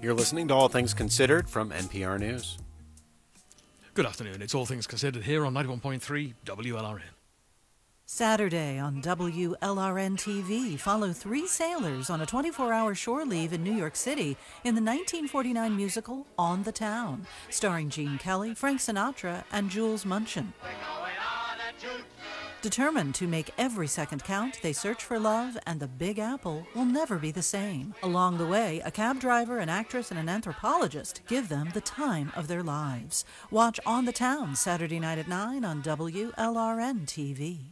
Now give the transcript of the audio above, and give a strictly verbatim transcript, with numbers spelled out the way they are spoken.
You're listening to All Things Considered from N P R News. Good afternoon. It's All Things Considered here on ninety-one point three W L R N. Saturday on W L R N T V, follow three sailors on a twenty-four hour shore leave in New York City in the nineteen forty-nine musical On the Town, starring Gene Kelly, Frank Sinatra, and Jules Munchin. Determined to make every second count, they search for love, and the Big Apple will never be the same. Along the way, a cab driver, an actress, and an anthropologist give them the time of their lives. Watch On the Town Saturday night at nine on W L R N T V.